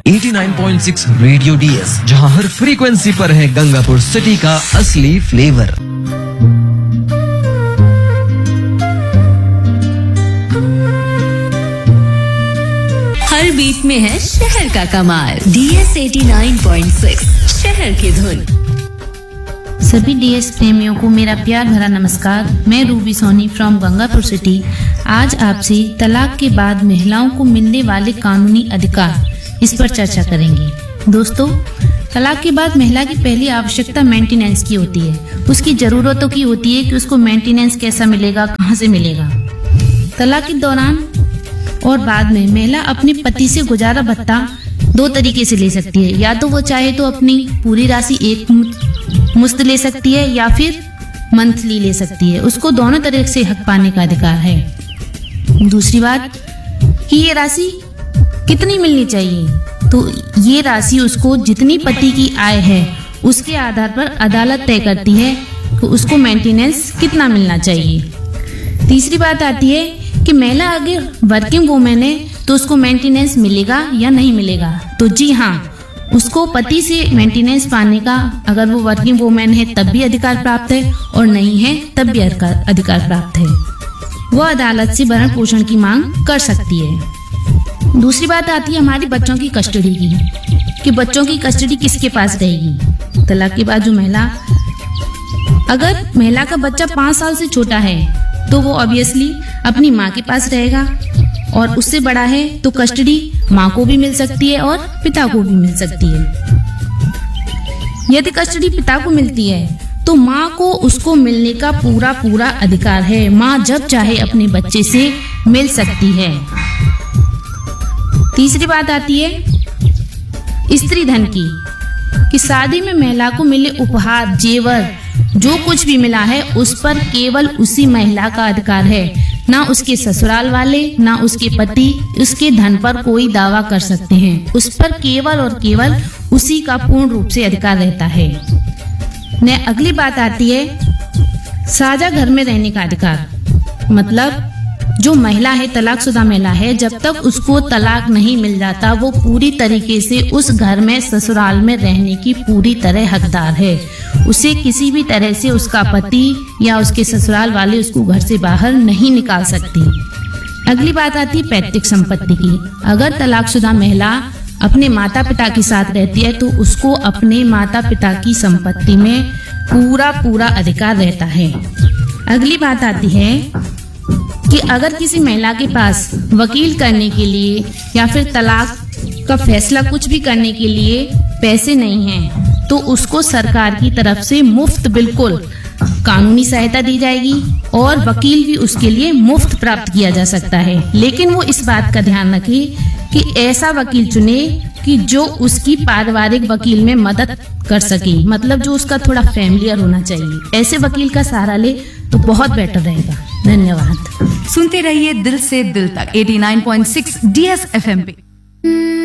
89.6 radio DS, जहां हर frequency पर है गंगापुर सिटी का असली फ्लेवर। हर बीट में है शहर का कमाल। डीएस 89.6 शहर की धुन। सभी डीएस प्रेमियों को मेरा प्यार भरा नमस्कार। मैं Ruby Soni from Gangapur city आज आपसे तलाक के बाद महिलाओं को मिलने वाले कानूनी अधिकार इस पर चर्चा करेंगे। दोस्तों, तलाक के बाद महिला की पहली आवश्यकता मेंटेनेंस की होती है। उसकी जरूरतों की होती है कि उसको मेंटेनेंस कैसा मिलेगा, कहाँ से मिलेगा। तलाक के दौरान और बाद में महिला अपने पति से गुजारा भत्ता दो तरीके से ले सकती है। या तो वो चाहे तो अपनी पूरी राशि एक मुश्त ले सकती है या फिर मंथली ले सकती है। उसको दोनों तरह से हक पाने का अधिकार है। दूसरी बात कि ये राशि कितनी मिलनी चाहिए, तो ये राशि उसको जितनी पति की आय है उसके आधार पर अदालत तय करती है कि उसको मेंटेनेंस कितना मिलना चाहिए। तीसरी बात आती है कि महिला अगर वर्किंग वूमेन है तो उसको मेंटेनेंस मिलेगा या नहीं मिलेगा। तो जी हाँ, उसको पति से मेंटेनेंस पाने का, अगर वो वर्किंग वूमेन है तब भी अधिकार प्राप्त है और नहीं है तब भी अधिकार प्राप्त है। वो अदालत से भरण पोषण की मांग कर सकती है। दूसरी बात आती है हमारी बच्चों की कस्टडी की, कि बच्चों की कस्टडी किसके पास रहेगी। तलाक के बाद जो अगर महिला का बच्चा 5 साल से छोटा है तो वो ऑब्वियसली अपनी माँ के पास रहेगा, और उससे बड़ा है तो कस्टडी माँ को भी मिल सकती है और पिता को भी मिल सकती है। यदि कस्टडी पिता को मिलती है तो माँ को उसको मिलने का पूरा अधिकार है। माँ जब चाहे अपने बच्चे से मिल सकती है। तीसरी बात आती है स्त्री धन की, कि शादी में महिला को मिले उपहार, जेवर, जो कुछ भी मिला है उस पर केवल उसी महिला का अधिकार है। ना उसके ससुराल वाले, ना उसके पति उसके धन पर कोई दावा कर सकते हैं। उस पर केवल और केवल उसी का पूर्ण रूप से अधिकार रहता है। ने अगली बात आती है साझा घर में रहने का अधिकार। मतलब जो महिला है, तलाकशुदा महिला है, जब तक उसको तलाक नहीं मिल जाता वो पूरी तरीके से उस घर में, ससुराल में रहने की पूरी तरह हकदार है। उसे किसी भी तरह से उसका पति या उसके ससुराल वाले उसको घर से बाहर नहीं निकाल सकती। अगली बात आती है पैतृक संपत्ति की। अगर तलाकशुदा महिला अपने माता पिता के साथ रहती है तो उसको अपने माता पिता की संपत्ति में पूरा अधिकार रहता है। अगली बात आती है कि अगर किसी महिला के पास वकील करने के लिए या फिर तलाक का फैसला कुछ भी करने के लिए पैसे नहीं हैं, तो उसको सरकार की तरफ से मुफ्त बिल्कुल कानूनी सहायता दी जाएगी और वकील भी उसके लिए मुफ्त प्राप्त किया जा सकता है। लेकिन वो इस बात का ध्यान रखे कि ऐसा वकील चुने कि जो उसकी पारिवारिक वकील में मदद कर सके, मतलब जो उसका थोड़ा फैमिलियर होना चाहिए। ऐसे वकील का सहारा ले तो बहुत बेटर रहेगा। धन्यवाद। सुनते रहिए दिल से दिल तक 89.6 डीएस एफएम पे।